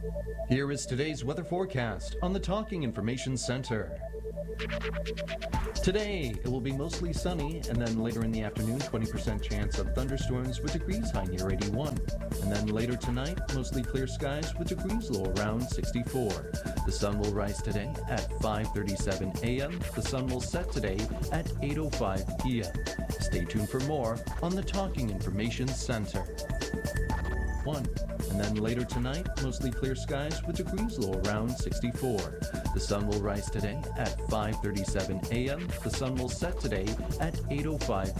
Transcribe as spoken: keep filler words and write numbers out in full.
Here is today's weather forecast on the Talking Information Center. Today, it will be mostly sunny, and then later in the afternoon, twenty percent chance of thunderstorms with degrees high near eighty-one. And then later tonight, mostly clear skies with degrees low around sixty-four. The sun will rise today at five thirty-seven a.m. The sun will set today at eight oh five p.m. Stay tuned for more on the Talking Information Center. One. And then later tonight, mostly clear skies with degrees low around sixty-four. The sun will rise today at five thirty-seven a.m. The sun will set today at eight oh five